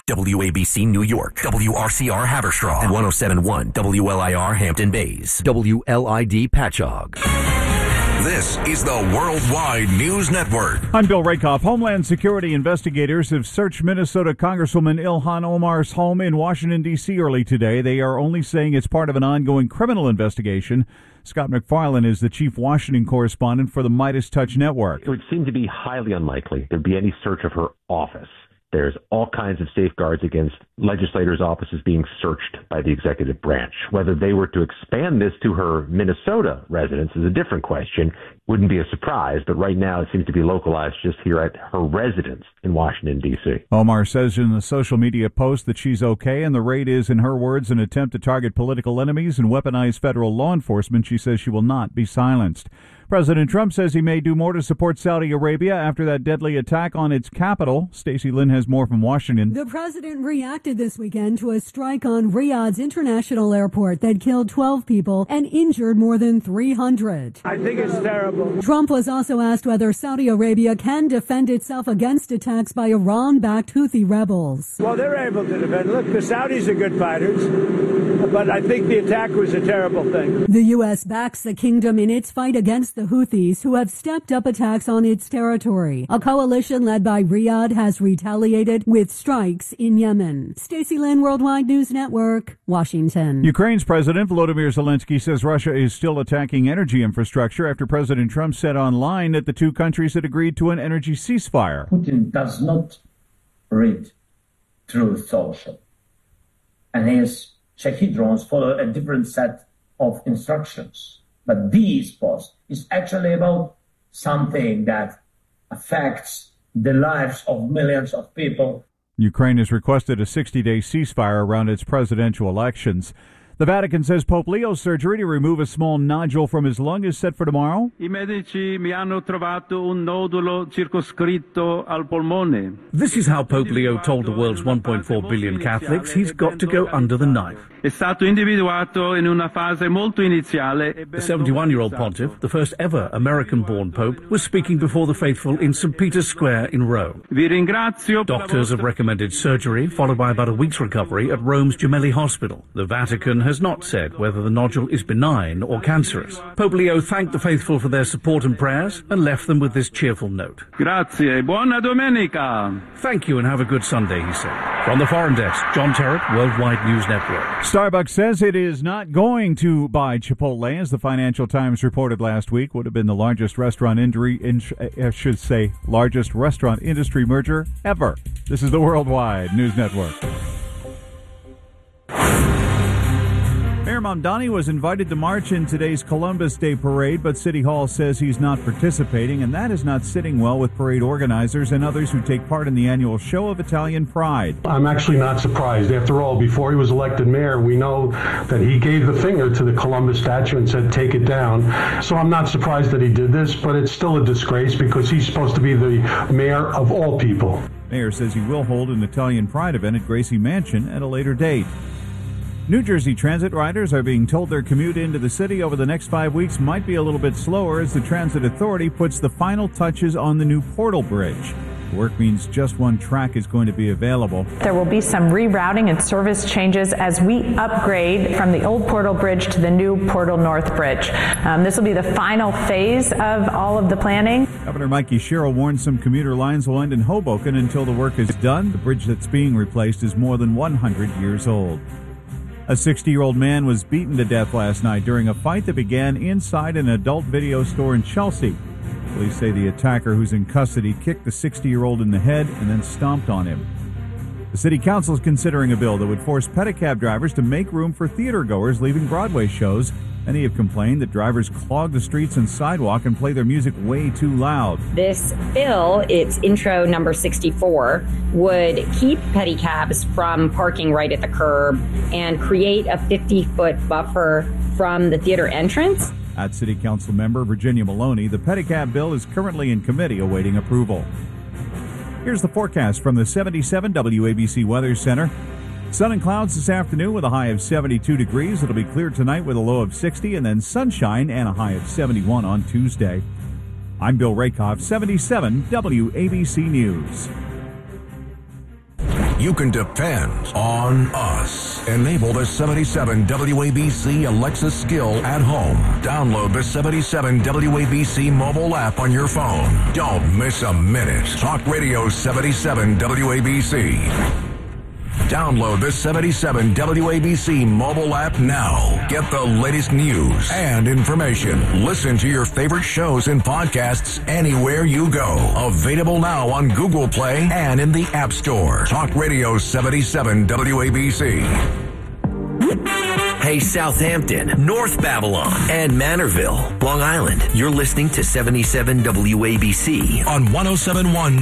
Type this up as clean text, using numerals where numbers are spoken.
WABC New York, WRCR Haverstraw, and 107.1 WLIR Hampton Bays, WLID Patchogue. This is the Worldwide News Network. I'm Bill Rakoff. Homeland Security investigators have searched Minnesota Congresswoman Ilhan Omar's home in Washington, D.C. early today. They are only saying it's part of an ongoing criminal investigation. Scott McFarlane is the chief Washington correspondent for the Midas Touch Network. It would seem to be highly unlikely there'd be any search of her office. There's all kinds of safeguards against legislators' offices being searched by the executive branch. Whether they were to expand this to her Minnesota residence is a different question. Wouldn't be a surprise, but right now it seems to be localized just here at her residence in Washington, D.C. Omar says in the social media post that she's okay, and the raid is, in her words, an attempt to target political enemies and weaponize federal law enforcement. She says she will not be silenced. President Trump says he may do more to support Saudi Arabia after that deadly attack on its capital. Stacey Lynn has more from Washington. The president reacted this weekend to a strike on Riyadh's international airport that killed 12 people and injured more than 300. I think it's terrible. Trump was also asked whether Saudi Arabia can defend itself against attacks by Iran-backed Houthi rebels. Well, they're able to defend. Look, the Saudis are good fighters, but I think the attack was a terrible thing. The U.S. backs the kingdom in its fight against the Houthis, who have stepped up attacks on its territory. A coalition led by Riyadh has retaliated with strikes in Yemen. Stacey Lynn, Worldwide News Network, Washington. Ukraine's President Volodymyr Zelensky says Russia is still attacking energy infrastructure after President Trump said online that the two countries had agreed to an energy ceasefire. Putin does not read through social, and his Shahed drones follow a different set of instructions. But this post is actually about something that affects the lives of millions of people. Ukraine has requested a 60-day ceasefire around its presidential elections. The Vatican says Pope Leo's surgery to remove a small nodule from his lung is set for tomorrow. I medici mi hanno trovato un nodulo circoscritto al polmone. This is how Pope Leo told the world's 1.4 billion Catholics he's got to go under the knife. È stato individuato in una fase molto iniziale. The 71-year-old pontiff, the first ever American-born pope, was speaking before the faithful in St. Peter's Square in Rome. Vi ringrazio. Doctors have recommended surgery, followed by about a week's recovery at Rome's Gemelli Hospital. The Vatican has not said whether the nodule is benign or cancerous. Pope Leo thanked the faithful for their support and prayers and left them with this cheerful note. Grazie, buona domenica. Thank you and have a good Sunday, he said. From the Foreign Desk, John Terrett, Worldwide News Network. Starbucks says it is not going to buy Chipotle, as the Financial Times reported last week. Would have been the largest restaurant largest restaurant industry merger ever. This is the Worldwide News Network. Mayor Mamdani was invited to march in today's Columbus Day parade, but City Hall says he's not participating, and that is not sitting well with parade organizers and others who take part in the annual Show of Italian Pride. I'm actually not surprised. After all, before he was elected mayor, we know that he gave the finger to the Columbus statue and said, take it down. So I'm not surprised that he did this, but it's still a disgrace because he's supposed to be the mayor of all people. Mayor says he will hold an Italian Pride event at Gracie Mansion at a later date. New Jersey Transit riders are being told their commute into the city over the next 5 weeks might be a little bit slower as the Transit Authority puts the final touches on the new Portal Bridge. The work means just one track is going to be available. There will be some rerouting and service changes as we upgrade from the old Portal Bridge to the new Portal North Bridge. This will be the final phase of all of the planning. Governor Mikey Sherrill warned some commuter lines will end in Hoboken until the work is done. The bridge that's being replaced is more than 100 years old. A 60-year-old man was beaten to death last night during a fight that began inside an adult video store in Chelsea. Police say the attacker, who's in custody, kicked the 60-year-old in the head and then stomped on him. The city council is considering a bill that would force pedicab drivers to make room for theater-goers leaving Broadway shows. Many have complained that drivers clog the streets and sidewalk and play their music way too loud. This bill, its intro number 64, would keep pedicabs from parking right at the curb and create a 50-foot buffer from the theater entrance. At City Council member Virginia Maloney, the pedicab bill is currently in committee awaiting approval. Here's the forecast from the 77 WABC Weather Center. Sun and clouds this afternoon with a high of 72 degrees. It'll be clear tonight with a low of 60, and then sunshine and a high of 71 on Tuesday. I'm Bill Rakoff, 77 WABC News. you can depend on us. Enable the 77 WABC Alexa skill at home. Download the 77 WABC mobile app on your phone. Don't miss a minute. Talk Radio 77 WABC. Download the 77 WABC mobile app now. Get the latest news and information. Listen to your favorite shows and podcasts anywhere you go. Available now on Google Play and in the App Store. Talk Radio 77 WABC. Hey, Southampton, North Babylon, and Manorville, Long Island. You're listening to 77 WABC on 107.1